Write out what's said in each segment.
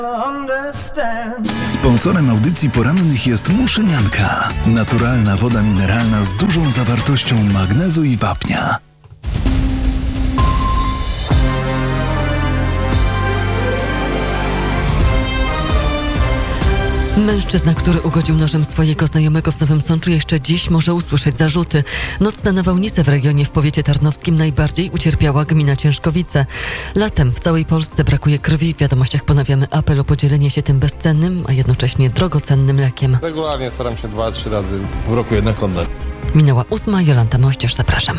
Sponsorem audycji porannych jest Muszynianka. Naturalna woda mineralna z dużą zawartością magnezu i wapnia. Mężczyzna, który ugodził nożem swojego znajomego w Nowym Sączu, jeszcze dziś może usłyszeć zarzuty. Nocne nawałnice w regionie w powiecie tarnowskim najbardziej ucierpiała gmina Ciężkowice. Latem w całej Polsce brakuje krwi. W wiadomościach ponawiamy apel o podzielenie się tym bezcennym, a jednocześnie drogocennym lekiem. Regularnie staram się 2-3 razy w roku jednak oddać. Minęła 8. Jolanta Mościerz, zapraszam.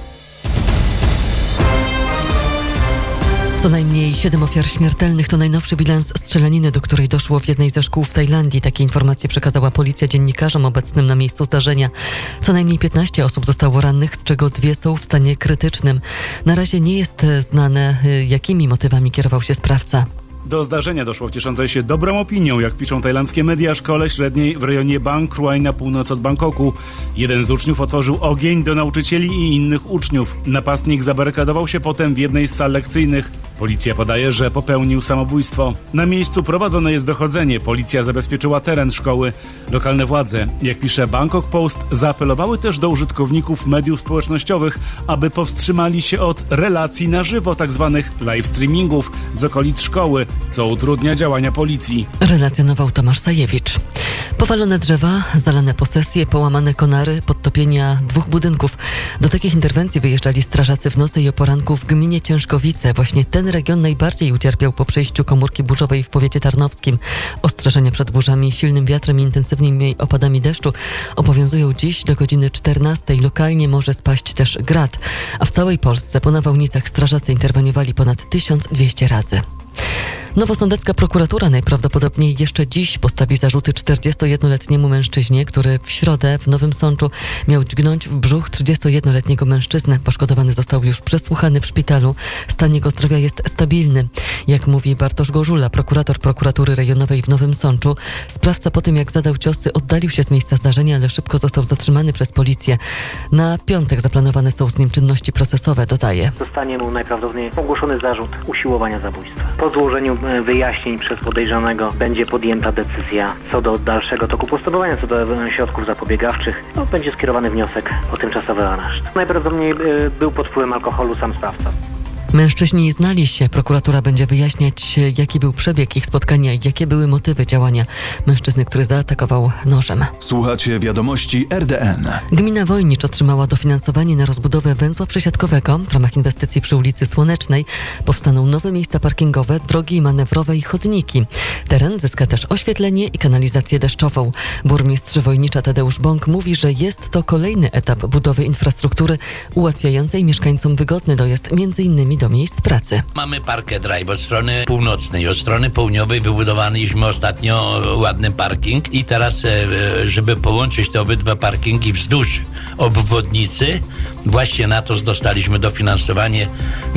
Co najmniej 7 ofiar śmiertelnych to najnowszy bilans strzelaniny, do której doszło w jednej ze szkół w Tajlandii. Takie informacje przekazała policja dziennikarzom obecnym na miejscu zdarzenia. Co najmniej 15 osób zostało rannych, z czego 2 są w stanie krytycznym. Na razie nie jest znane, jakimi motywami kierował się sprawca. Do zdarzenia doszło w cieszącej się dobrą opinią, jak piszą tajlandzkie media, szkole średniej w rejonie Bang Kroi na północ od Bangkoku. Jeden z uczniów otworzył ogień do nauczycieli i innych uczniów. Napastnik zabarykadował się potem w jednej z sal lekcyjnych. Policja podaje, że popełnił samobójstwo. Na miejscu prowadzone jest dochodzenie. Policja zabezpieczyła teren szkoły. Lokalne władze, jak pisze Bangkok Post, zaapelowały też do użytkowników mediów społecznościowych, aby powstrzymali się od relacji na żywo, tzw. live streamingów z okolic szkoły, co utrudnia działania policji. Relacjonował Tomasz Sajewicz. Powalone drzewa, zalane posesje, połamane konary, podtopienia 2 budynków. Do takich interwencji wyjeżdżali strażacy w nocy i o poranku w gminie Ciężkowice. Właśnie ten region najbardziej ucierpiał po przejściu komórki burzowej w powiecie tarnowskim. Ostrzeżenia przed burzami, silnym wiatrem i intensywnymi opadami deszczu obowiązują dziś do godziny 14. Lokalnie może spaść też grad. A w całej Polsce po nawałnicach strażacy interweniowali ponad 1200 razy. Nowosądecka prokuratura najprawdopodobniej jeszcze dziś postawi zarzuty 41-letniemu mężczyźnie, który w środę w Nowym Sączu miał dźgnąć w brzuch 31-letniego mężczyznę. Poszkodowany został już przesłuchany w szpitalu. Stan jego zdrowia jest stabilny. Jak mówi Bartosz Gorzula, prokurator prokuratury rejonowej w Nowym Sączu, sprawca po tym jak zadał ciosy oddalił się z miejsca zdarzenia, ale szybko został zatrzymany przez policję. Na piątek zaplanowane są z nim czynności procesowe, dodaje. Zostanie mu najprawdopodobniej ogłoszony zarzut usiłowania zabójstwa. Po złożeniu wyjaśnień przez podejrzanego będzie podjęta decyzja co do dalszego toku postępowania, co do środków zapobiegawczych. Będzie skierowany wniosek o tymczasowy areszt. Najprawdopodobniej był pod wpływem alkoholu sam sprawca. Mężczyźni znali się. Prokuratura będzie wyjaśniać, jaki był przebieg ich spotkania i jakie były motywy działania mężczyzny, który zaatakował nożem. Słuchacie wiadomości RDN. Gmina Wojnicz otrzymała dofinansowanie na rozbudowę węzła przesiadkowego. W ramach inwestycji przy ulicy Słonecznej powstaną nowe miejsca parkingowe, drogi manewrowe i chodniki. Teren zyska też oświetlenie i kanalizację deszczową. Burmistrz Wojnicza Tadeusz Bąk mówi, że jest to kolejny etap budowy infrastruktury ułatwiającej mieszkańcom wygodny dojazd m.in. do miejsc pracy. Mamy Parkę Drive od strony północnej. Od strony południowej wybudowaliśmy ostatnio ładny parking i teraz, żeby połączyć te obydwa parkingi wzdłuż obwodnicy, właśnie na to dostaliśmy dofinansowanie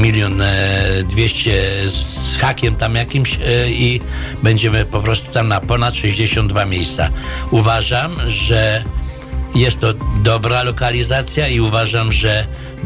1 200 000 z hakiem tam jakimś i będziemy po prostu tam na ponad 62 miejsca. Uważam, że jest to dobra lokalizacja i uważam, że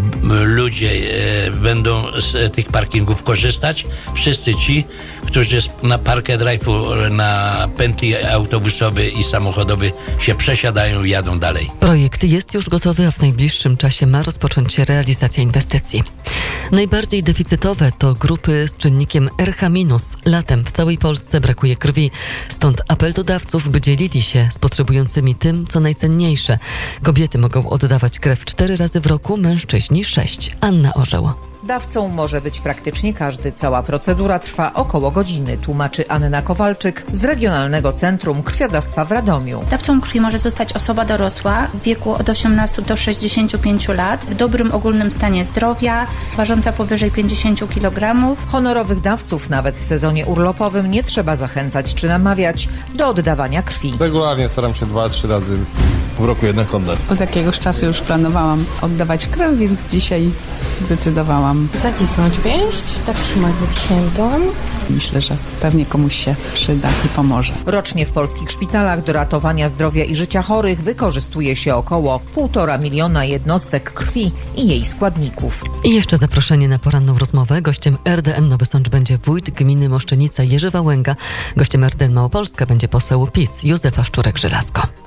ludzie będą z tych parkingów korzystać. Wszyscy ci, którzy na Parkę Drive'u, na pętli autobusowy i samochodowy się przesiadają i jadą dalej. Projekt jest już gotowy, a w najbliższym czasie ma rozpocząć się realizacja inwestycji. Najbardziej deficytowe to grupy z czynnikiem RH-. Latem w całej Polsce brakuje krwi. Stąd apel do dawców, by dzielili się z potrzebującymi tym, co najcenniejsze. Kobiety mogą oddawać krew 4 razy w roku, mężczyźni 6. Anna Orzeł. Dawcą może być praktycznie każdy. Cała procedura trwa około godziny, tłumaczy Anna Kowalczyk z Regionalnego Centrum Krwiodawstwa w Radomiu. Dawcą krwi może zostać osoba dorosła w wieku od 18 do 65 lat, w dobrym ogólnym stanie zdrowia, ważąca powyżej 50 kg. Honorowych dawców nawet w sezonie urlopowym nie trzeba zachęcać czy namawiać do oddawania krwi. Regularnie staram się 2-3 razy w roku jednak oddać. Od jakiegoś czasu już planowałam oddawać krew, więc dzisiaj zdecydowałam. Zacisnąć pięść, tak trzymać wyciśniętą. Myślę, że pewnie komuś się przyda i pomoże. Rocznie w polskich szpitalach do ratowania zdrowia i życia chorych wykorzystuje się około 1,5 miliona jednostek krwi i jej składników. I jeszcze zaproszenie na poranną rozmowę. Gościem RDN Nowy Sącz będzie wójt gminy Moszczenica Jerzy Wałęga. Gościem RDN Małopolska będzie poseł PiS Józefa Szczurek-Żelazko.